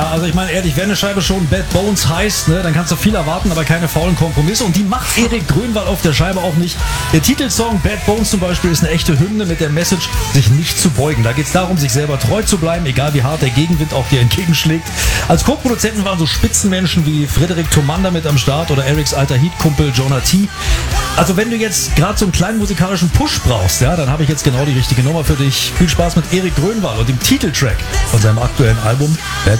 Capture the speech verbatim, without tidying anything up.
Ja, also ich meine ehrlich, wenn eine Scheibe schon Bad Bones heißt, ne, dann kannst du viel erwarten, aber keine faulen Kompromisse. Und die macht Erik Grönwald auf der Scheibe auch nicht. Der Titelsong Bad Bones zum Beispiel ist eine echte Hymne mit der Message, sich nicht zu beugen. Da geht es darum, sich selber treu zu bleiben, egal wie hart der Gegenwind auch dir entgegenschlägt. Als Co-Produzenten waren so Spitzenmenschen wie Frederik Tomander mit am Start oder Eriks alter Heat-Kumpel Jonah T. Also wenn du jetzt gerade so einen kleinen musikalischen Push brauchst, ja, dann habe ich jetzt genau die richtige Nummer für dich. Viel Spaß mit Erik Grönwald und dem Titeltrack von seinem aktuellen Album Bad